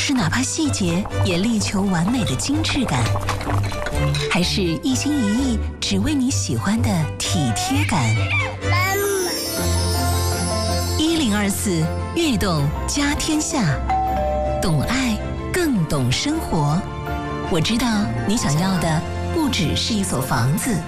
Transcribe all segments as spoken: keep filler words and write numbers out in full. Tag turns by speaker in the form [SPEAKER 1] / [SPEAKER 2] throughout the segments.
[SPEAKER 1] 是哪怕细节也力求完美的精致感？还是一心一意只为你喜欢的体贴感？一零二四悦动家天下，懂爱更懂生活。我知道你想要的不只是一所房子。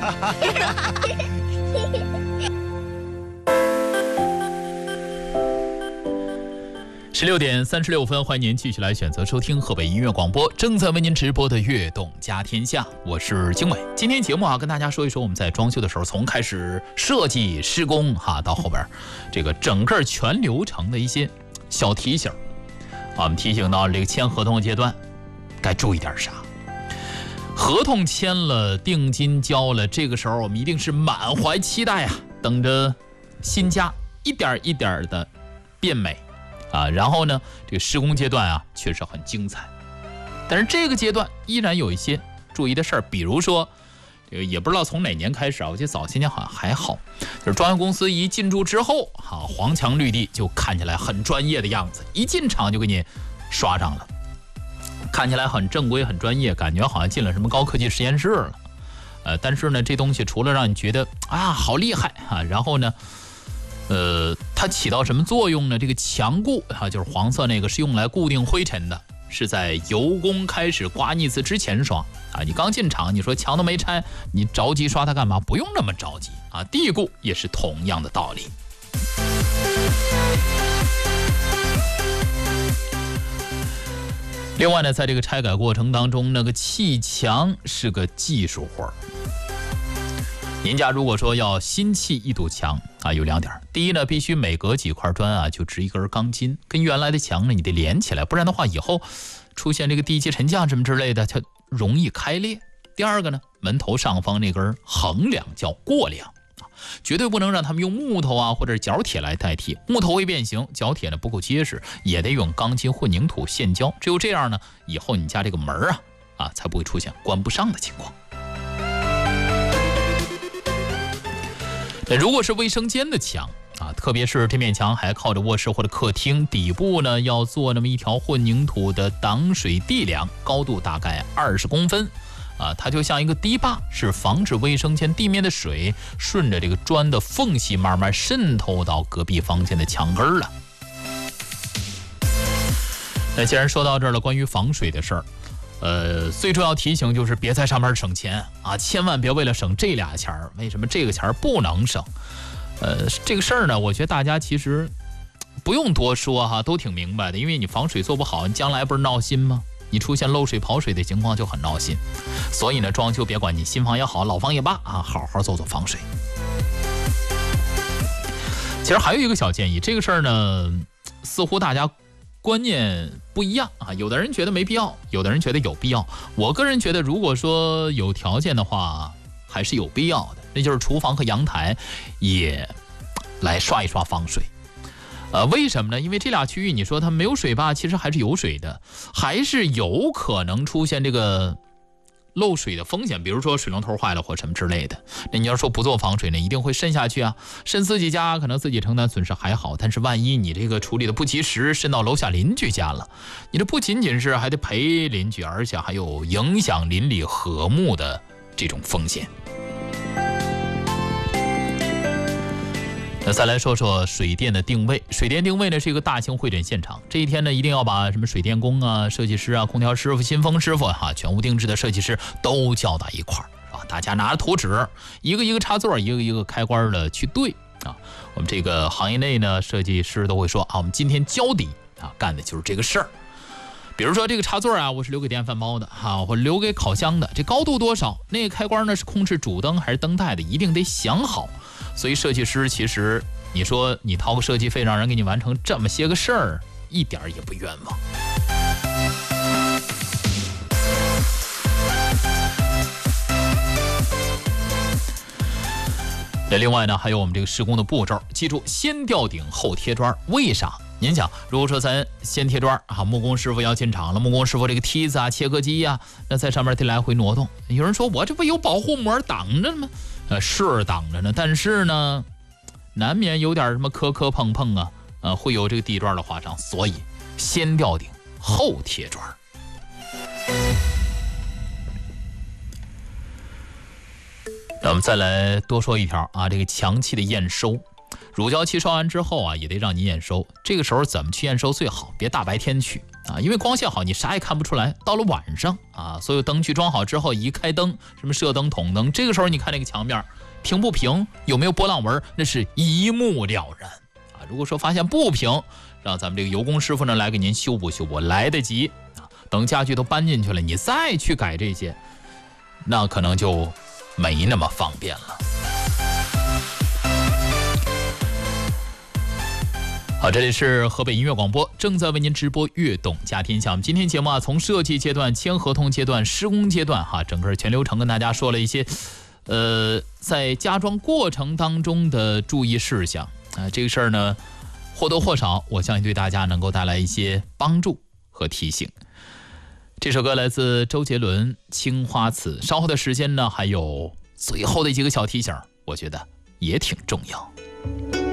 [SPEAKER 2] 十六点三十六分，欢迎您继续来选择收听河北音乐广播，正在为您直播的悦动家天下，我是经纬。今天节目啊，跟大家说一说我们在装修的时候，从开始设计施工哈，到后边这个整个全流程的一些小提醒。我们提醒到这个签合同的阶段，该注意点啥？合同签了，定金交了，这个时候我们一定是满怀期待啊，等着新家一点一点的变美。啊，然后呢，这个施工阶段啊，确实很精彩，但是这个阶段依然有一些注意的事儿，比如说，这个也不知道从哪年开始啊，我记得早些年好像还好，就是装修公司一进驻之后，哈、啊，黄墙绿地就看起来很专业的样子，一进场就给你刷上了，看起来很正规、很专业，感觉好像进了什么高科技实验室了。呃，但是呢，这东西除了让你觉得啊好厉害啊，然后呢。呃，它起到什么作用呢？这个墙固啊，就是黄色那个，是用来固定灰尘的，是在油工开始刮腻子之前刷啊。你刚进场，你说墙都没拆，你着急刷它干嘛？不用那么着急啊。地固也是同样的道理。另外呢，在这个拆改过程当中，那个砌墙是个技术活儿。您家如果说要新砌一堵墙啊，有两点。第一呢，必须每隔几块砖啊就支一根钢筋，跟原来的墙呢你得连起来，不然的话以后出现这个地基沉降什么之类的，它容易开裂。第二个呢，门头上方那根横梁叫过梁啊，绝对不能让他们用木头啊或者角铁来代替，木头会变形，角铁呢不够结实，也得用钢筋混凝土现浇。只有这样呢，以后你家这个门啊啊才不会出现关不上的情况。如果是卫生间的墙啊，特别是这面墙还靠着卧室或者客厅，底部呢要做那么一条混凝土的挡水地梁，高度大概二十公分啊，它就像一个堤坝，是防止卫生间地面的水顺着这个砖的缝隙慢慢渗透到隔壁房间的墙根了。那既然说到这儿了，关于防水的事儿。呃，最重要提醒就是别在上面省钱啊，千万别为了省这俩钱儿，为什么这个钱儿不能省？呃，这个事儿呢，我觉得大家其实不用多说哈，都挺明白的，因为你防水做不好，你将来不是闹心吗？你出现漏水跑水的情况就很闹心。所以呢，装修别管你新房也好，老房也罢啊，好好做做防水。其实还有一个小建议，这个事儿呢，似乎大家观念不一样啊，有的人觉得没必要，有的人觉得有必要。我个人觉得，如果说有条件的话，还是有必要的。那就是厨房和阳台也来刷一刷防水。呃，为什么呢？因为这俩区域，你说它没有水吧，其实还是有水的，还是有可能出现这个漏水的风险，比如说水龙头坏了或什么之类的。那你要说不做防水呢，一定会渗下去啊，渗自己家可能自己承担损失还好，但是万一你这个处理的不及时，渗到楼下邻居家了，你这不仅仅是还得赔邻居，而且还有影响邻里和睦的这种风险。那再来说说水电的定位。水电定位呢是一个大型会诊现场，这一天呢一定要把什么水电工啊、设计师啊、空调师傅、新风师傅哈、啊、全屋定制的设计师都叫到一块儿啊，大家拿着图纸，一个一个插座，一个一个开关的去对啊。我们这个行业内呢，设计师都会说啊，我们今天交底啊，干的就是这个事儿。比如说这个插座啊，我是留给电饭煲的哈，或留给烤箱的，这高度多少？那个开关呢是控制主灯还是灯带的，一定得想好。所以设计师其实你说你掏个设计费让人给你完成这么些个事儿，一点也不冤枉。那另外呢，还有我们这个施工的步骤，记住先吊顶后贴砖。为啥？您想，如果说咱先贴砖啊，木工师傅要进场了，木工师傅这个梯子啊、切割机啊，那在上面得来回挪动。有人说我这不有保护膜挡着吗？呃，是挡着呢，但是呢，难免有点什么磕磕碰碰啊，呃，会有这个地砖的划伤，所以先吊顶厚贴砖。那我们再来多说一条啊，这个强气的验收，乳胶漆刷完之后啊，也得让你验收。这个时候怎么去验收最好？别大白天去啊，因为光线好，你啥也看不出来。到了晚上啊，所有灯具装好之后，一开灯，什么射灯、筒灯，这个时候你看这个墙面平不平，有没有波浪纹，那是一目了然啊。如果说发现不平，让咱们这个油工师傅呢来给您修补修补，来得及啊。等家具都搬进去了，你再去改这些，那可能就没那么方便了。好，这里是河北音乐广播，正在为您直播《悦动家天下》。我们今天节目啊，从设计阶段、签合同阶段、施工阶段，哈，整个全流程跟大家说了一些，呃，在加装过程当中的注意事项啊、呃，这个事儿呢，或多或少，我相信对大家能够带来一些帮助和提醒。这首歌来自周杰伦《青花瓷》，稍后的时间呢，还有最后的几个小提醒，我觉得也挺重要。